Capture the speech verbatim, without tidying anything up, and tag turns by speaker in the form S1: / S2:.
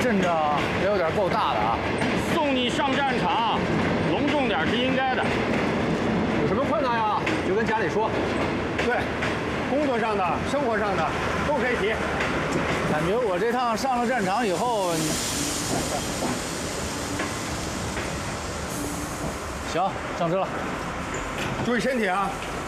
S1: 阵仗也有点够大的啊！
S2: 送你上战场，隆重点是应该的。
S3: 有什么困难呀，就跟家里说。
S4: 对，工作上的、生活上的都可以提。
S1: 感觉我这趟上了战场以后，行，正直了。
S4: 注意身体啊！